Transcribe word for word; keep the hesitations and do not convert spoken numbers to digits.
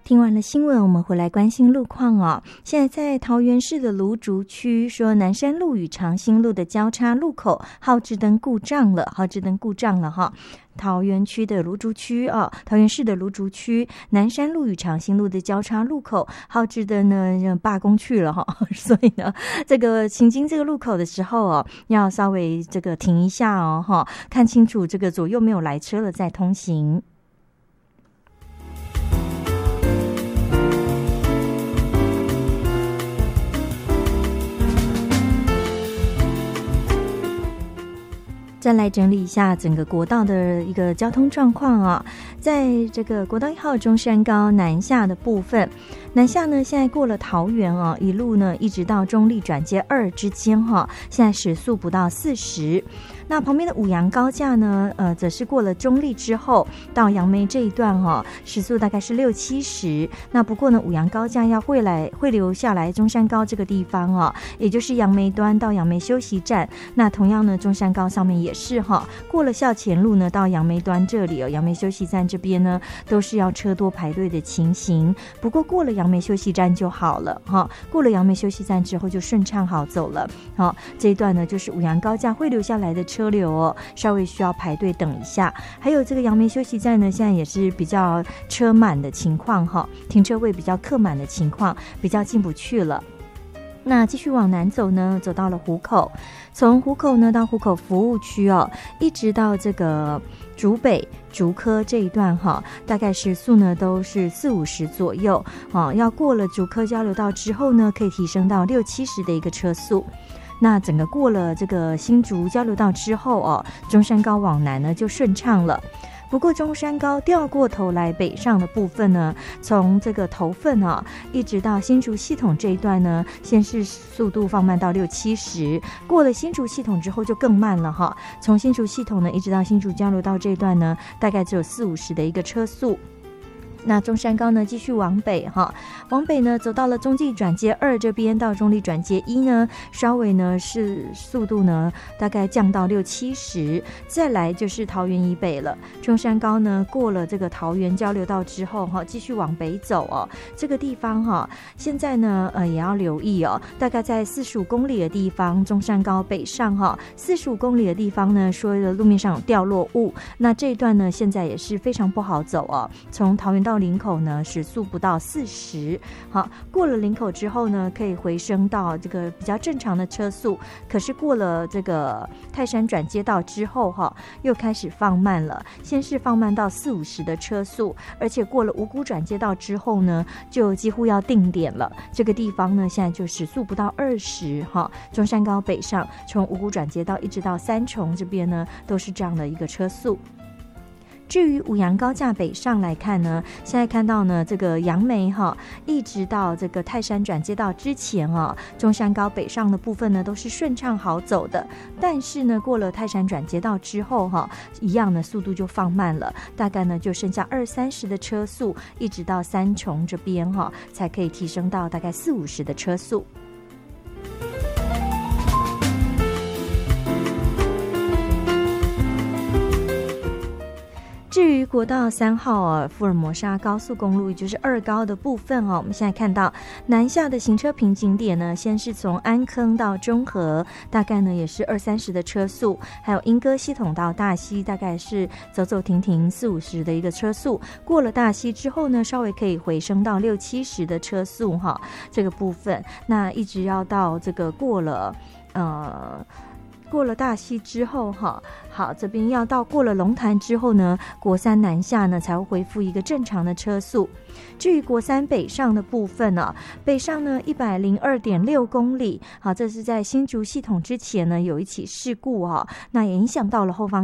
听完了新闻，我们回来关心路况哦。现在在桃园市的芦竹区，说南山路与长兴路的交叉路口号志灯故障了，号志灯故障了哈。桃园区的芦竹区啊，桃园市的芦竹区南山路与长兴路的交叉路口号志灯呢罢工去了哈，所以呢，这个行经这个路口的时候哦，要稍微这个停一下哦哈，看清楚这个左右没有来车了再通行。再来整理一下整个国道的一个交通状况啊，在这个国道一号中山高南下的部分，南下呢现在过了桃园啊，一路呢一直到中立转接二之间哈、啊，现在时速不到四十。那旁边的五杨高架呢，呃，则是过了中立之后到杨梅这一段哈、啊，时速大概是六七十。那不过呢，五杨高架要会来会流下来中山高这个地方啊，也就是杨梅端到杨梅休息站。那同样呢，中山高上面也是哈，过了校前路呢到杨梅端这里哦，杨梅休息站这边呢都是要车多排队的情形。不过过了杨梅休息站就好了哈，过了杨梅休息站之后就顺畅好走了。好，这一段呢就是五杨高架会流下来的车流哦，稍微需要排队等一下。还有这个杨梅休息站呢，现在也是比较车满的情况哈，停车位比较客满的情况，比较进不去了。那继续往南走呢，走到了湖口，从湖口呢到湖口服务区哦，一直到这个竹北竹科这一段哈，大概时速呢都是四五十左右啊。要过了竹科交流道之后呢，可以提升到六七十的一个车速。那整个过了这个新竹交流道之后哦，中山高往南呢就顺畅了。不过中山高掉过头来北上的部分呢，从这个头份啊一直到新竹系统这一段呢，先是速度放慢到六七十，过了新竹系统之后就更慢了哈。从新竹系统呢一直到新竹交流道这一段呢，大概只有四五十的一个车速。那中山高呢继续往北哈，往北呢走到了中继转接二这边到中立转接一呢，稍微呢是速度呢大概降到六七十。再来就是桃园以北了，中山高呢过了这个桃园交流道之后哈，继续往北走哦，这个地方哈，现在呢呃也要留意哦，大概在四十五公里的地方，中山高北上哈，四十五公里的地方呢，说的路面上有掉落物，那这一段呢现在也是非常不好走哦，从桃园到林口呢时速不到四十，好，过了林口之后呢，可以回升到这个比较正常的车速。可是过了这个泰山转接道之后哈，又开始放慢了，先是放慢到四五十的车速，而且过了五股转接道之后呢，就几乎要定点了。这个地方呢，现在就时速不到二十哈。中山高北上，从五股转接道一直到三重这边呢，都是这样的一个车速。至于五杨高架北上来看呢，现在看到呢，这个杨梅哈，一直到这个泰山转接道之前啊，中山高北上的部分呢都是顺畅好走的。但是呢，过了泰山转接道之后哈，一样呢速度就放慢了，大概呢就剩下二三十的车速，一直到三重这边哈，才可以提升到大概四五十的车速。至于国道三号啊，福尔摩沙高速公路，也就是二高的部分哦，我们现在看到南下的行车瓶颈点呢，先是从安坑到中和，大概呢也是二三十的车速，还有莺歌系统到大溪，大概是走走停停四五十的一个车速。过了大溪之后呢，稍微可以回升到六七十的车速哈，这个部分，那一直要到这个过了呃。过了大溪之后哈，好，这边要到过了龙潭之后呢，国三南下呢才会恢复一个正常的车速。至于国三北上的部分呢、啊，北上呢一百零二点六公里，好，这是在新竹系统之前呢有一起事故哈、啊，那也影响到了后方